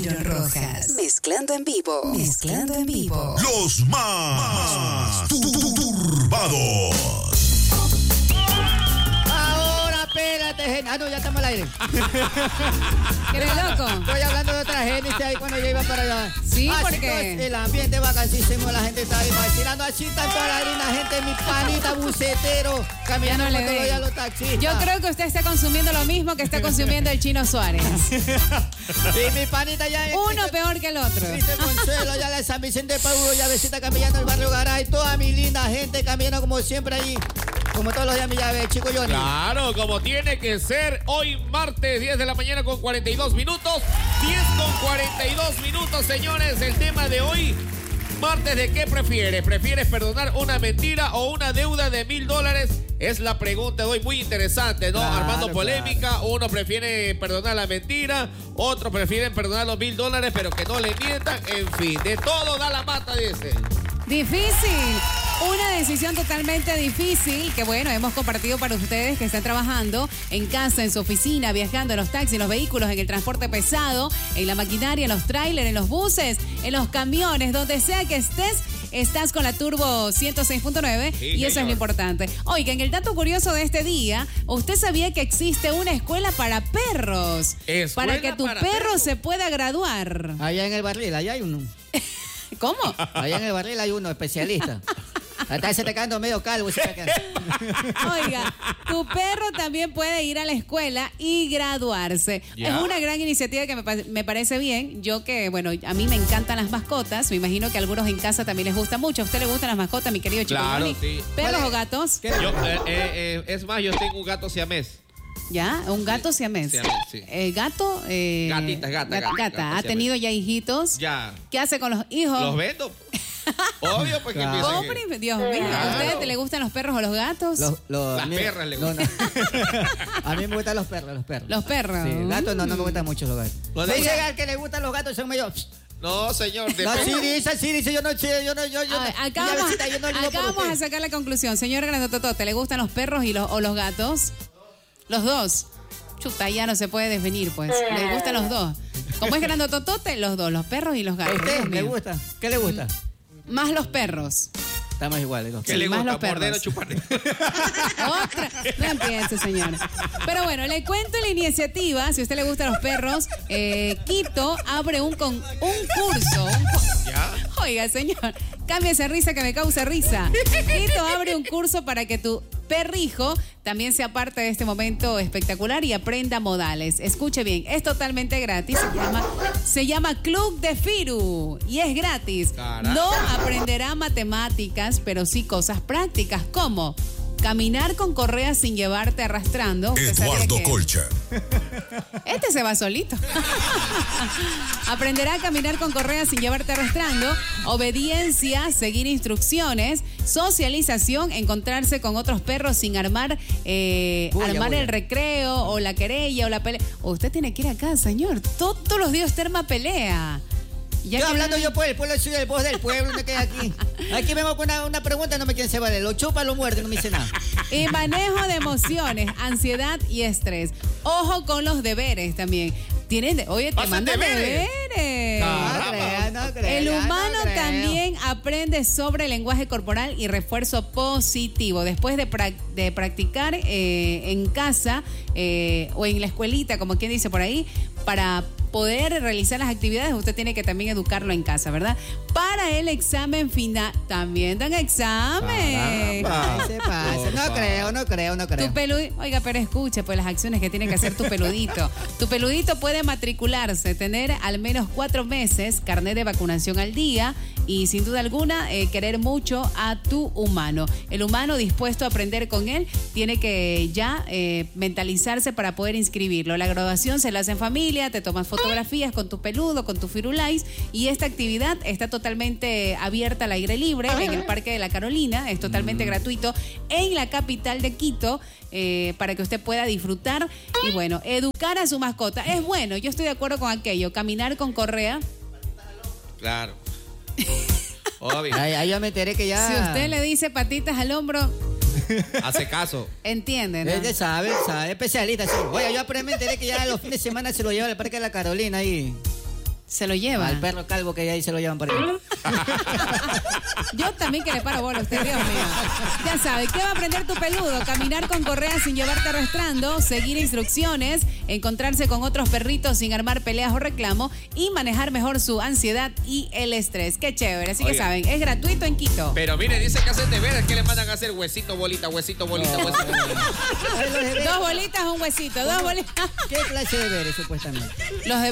Jairo Rojas. Mezclando en vivo. Mezclando en vivo. Los más turbados. Ahora, espérate, gente. Ah, no, ya estamos al aire. ¿Qué eres loco? Estoy hablando de otra gente ahí cuando yo iba para allá. Sí, así porque que el ambiente vacancísimo, la gente está ahí vacilando así, tanto la harina, gente, mi panita bucetero, caminando Ya no le por todos den. los taxistas. yo creo que usted está consumiendo lo mismo que está consumiendo el Chino Suárez. Y mi panita ya... Uno peor que el otro. Viste Consuelo, ya la San Vicente de Paúl, ya visita caminando el barrio Garay, toda mi linda gente caminando como siempre allí, como todos los días mi llave, chico Johnny. Claro, como tiene que ser. Hoy martes, 10 de la mañana con 42 minutos. 10 con 42 minutos, señores. El tema de hoy, martes, ¿de qué prefieres? ¿Prefieres perdonar una mentira o una deuda de $1,000? Es la pregunta de hoy, muy interesante, ¿no? Claro, Armando polémica. Uno prefiere perdonar la mentira, otros prefieren perdonar los $1,000, pero que no le mientan. En fin, de todo da la mata, dice. Difícil. Una decisión totalmente difícil que, bueno, hemos compartido para ustedes que están trabajando en casa, en su oficina, viajando en los taxis, en los vehículos, en el transporte pesado, en la maquinaria, en los trailers, en los buses, en los camiones, donde sea que estés. Estás con la Turbo 106.9 Sí, y eso es señor. lo importante. Oigan, el dato curioso de este día, ¿usted sabía que existe una escuela para perros? ¿Escuela Para que tu para perro perros? se pueda graduar. Allá en el barril, allá hay uno. ¿Cómo? Allá en el barril hay uno especialista. Hasta se está quedando medio calvo. Se está quedando. Oiga, tu perro también puede ir a la escuela y graduarse. Ya. Es una gran iniciativa que me parece bien. Yo que, bueno, a mí me encantan las mascotas. Me imagino que a algunos en casa también les gusta mucho. ¿A usted le gustan las mascotas, mi querido chico? Claro, Johnny? sí. ¿Perros ¿Cuál es? o gatos? ¿Qué? Yo, es más, yo tengo un gato siamés. ¿Ya? ¿Un gato siamés? Siamés, sí. ¿Gato? Gatita, gata. ¿Ha siamés. tenido ya hijitos? Ya. ¿Qué hace con los hijos? Los vendo. Obvio, pues que Claro. empiecen. Compre, Dios mío. ¿A Claro. usted le gustan los perros o los gatos? Las a mí- perras le no, gustan. no. A mí me gustan los perros, los perros. Los perros. Sí, gatos no me gustan mucho los gatos. Bueno, Me pues- llega el que le gustan los gatos, son medio... No, señor. No, depende. sí dice, yo no sé, yo no, yo A ver, acá ya, vamos, besita, yo no digo acá por vamos a usted. sacar la conclusión. Señor Grandototote, ¿le gustan los perros o los gatos? Los dos. Chuta, ya no se puede definir, pues. ¿Le gustan los dos? Como es Grandototote, los dos, los perros y los ¿A gatos. usted Dios le mío. gusta? ¿Qué le gusta? Más los perros. Estamos iguales. los ¿Qué Sí, le más gusta? los perros. Morder o chupar. Otra. No empiece, señora. Pero bueno, le cuento la iniciativa. Si a usted le gustan los perros, Quito abre un curso. Ya. Oiga, señor, cambie esa risa que me causa risa. Quito abre un curso para que tu perrijo también sea parte de este momento espectacular y aprenda modales. Escuche bien, es totalmente gratis. Se llama Club de Firu y es gratis. Caraca. No aprenderá matemáticas, pero sí cosas prácticas como caminar con correa sin llevarte arrastrando. Usted sabía Eduardo que Colcha. este se va solito. Aprenderá a caminar con correa sin llevarte arrastrando. Obediencia, seguir instrucciones. Socialización, encontrarse con otros perros sin armar Bulla. el recreo o la querella o la pelea. Usted tiene que ir acá, señor. Todos los días terma pelea. Ya Yo que- hablando yo por el pueblo, soy el voz del pueblo, me quedé aquí. Aquí vengo con una pregunta, no me quieren saber. Lo chupa, lo muerde, no me dice nada. Y manejo de emociones, ansiedad y estrés. Ojo con los deberes también. Oye, te ¿Pasan mandan deberes? deberes. No creo. El ya humano no creo. también aprende sobre el lenguaje corporal y refuerzo positivo. Después de practicar en casa o en la escuelita, como quien dice por ahí, para poder realizar las actividades, usted tiene que también educarlo en casa, ¿verdad? Para el examen final, también dan examen. Caramba. Ay, se pasa. No creo. Tu peludito, oiga, pero escuche, pues las acciones que tiene que hacer tu peludito. Tu peludito puede matricularse, tener al menos 4 meses, carnet de vacunación al día y sin duda alguna querer mucho a tu humano. El humano dispuesto a aprender con él tiene que ya mentalizarse para poder inscribirlo. La graduación se la hace en familia, te tomas fotografías con tu peludo, con tu firulais y esta actividad está totalmente abierta al aire libre en el Parque de la Carolina, es totalmente gratuito en la capital de Quito. Para que usted pueda disfrutar y bueno, educar a su mascota. Es bueno, yo estoy de acuerdo con aquello, caminar con correa. Claro. Obvio. Ahí yo me enteré que ya... Si usted le dice patitas al hombro, Hace caso. entiende, ¿no? Él sabe, especialista. Sí. Oye, yo me enteré que ya los fines de semana se lo lleva al Parque de la Carolina ahí. Se lo lleva. Al perro calvo que ahí se lo llevan por ahí. Yo también que le paro bola a usted, Dios mío. Ya sabe, ¿qué va a aprender tu peludo? Caminar con correa sin llevarte arrastrando, seguir instrucciones, encontrarse con otros perritos sin armar peleas o reclamo y manejar mejor su ansiedad y el estrés. Qué chévere. Así que saben, es gratuito en Quito. Pero mire, dice que hacen deberes, que le mandan a hacer huesito, bolita, huesito, bolita, huesito, bolita. Dos bolitas, un huesito, dos bolitas. ¿Qué clase de deberes, supuestamente? Los